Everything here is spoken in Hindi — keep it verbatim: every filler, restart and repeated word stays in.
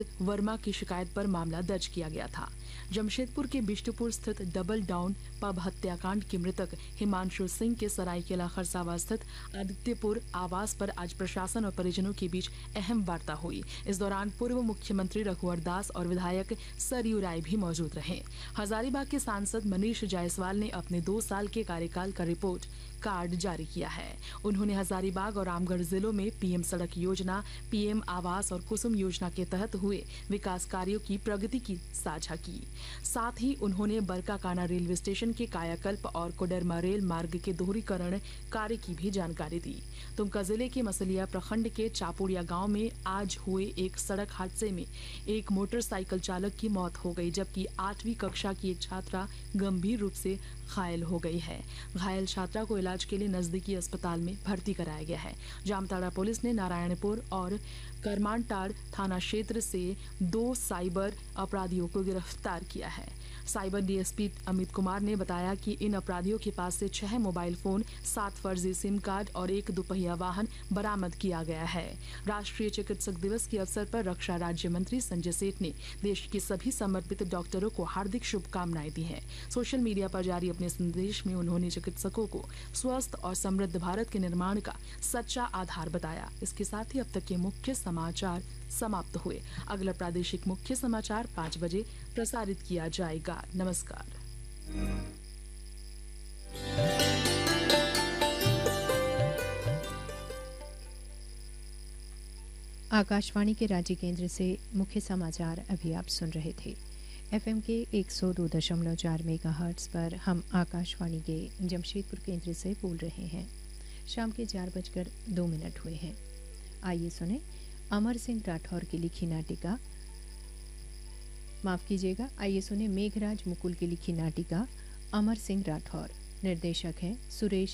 वर्मा की शिकायत पर मामला दर्ज किया गया था। जमशेदपुर के बिष्टुपुर स्थित डबल डाउन पब हत्याकांड के मृतक हिमांशु सिंह के सरायकेला खरसावा स्थित आदित्यपुर आवास पर आज प्रशासन और परिजनों के बीच अहम वार्ता हुई। इस दौरान पूर्व मुख्यमंत्री रघुवर दास और विधायक सरयू राय भी मौजूद रहे। हजारीबाग के सांसद मनीष जायसवाल ने अपने दो साल के कार्यकाल का रिपोर्ट कार्ड जारी किया है। उन्होंने हजारीबाग और रामगढ़ जिलों में पीएम सड़क योजना, पीएम आवास और कुसुम योजना के तहत हुए विकास कार्यों की प्रगति की साझा की। साथ ही उन्होंने बरकाकाना रेलवे स्टेशन के कायाकल्प और कोडरमा रेल मार्ग के दोहरीकरण कार्य की भी जानकारी दी। दुमका जिले के मसलिया प्रखंड के चापुड़िया गांव में आज हुए एक सड़क हादसे में एक मोटरसाइकिल चालक की मौत हो गई, जबकि आठवीं कक्षा की एक छात्रा गंभीर रूप से घायल हो गई है। घायल छात्रा को इलाज के लिए नजदीकी अस्पताल में भर्ती कराया गया है। जामताड़ा पुलिस ने नारायणपुर और करमानटाड़ थाना क्षेत्र से दो साइबर अपराधियों को गिरफ्तार किया है। साइबर डीएसपी अमित कुमार ने बताया कि इन अपराधियों के पास से छह मोबाइल फोन, सात फर्जी सिम कार्ड और एक दुपहिया वाहन बरामद किया गया है। राष्ट्रीय चिकित्सक दिवस के अवसर पर रक्षा राज्य मंत्री संजय सेठ ने देश के सभी समर्पित डॉक्टरों को हार्दिक शुभकामनाएं दी हैं। सोशल मीडिया पर जारी अपने संदेश में उन्होंने चिकित्सकों को स्वस्थ और समृद्ध भारत के निर्माण का सच्चा आधार बताया। इसके साथ ही अब तक के मुख्य समाचार समाप्त हुए। अगला प्रादेशिक मुख्य समाचार पाँच बजे प्रसारित किया जाएगा। नमस्कार। आकाशवाणी के राज्य केंद्र से मुख्य समाचार अभी आप सुन रहे थे। एफएम के एक सौ दो दशमलव चार मेगाहर्ट्ज पर हम आकाशवाणी के जमशेदपुर केंद्र से बोल रहे हैं। शाम के चार बजकर दो मिनट हुए हैं। आइए सुने अमर सिंह राठौर की लिखी नाटिका माफ कीजिएगा आइए सुने मेघराज मुकुल की लिखी नाटिका अमर सिंह राठौर। निर्देशक हैं सुरेश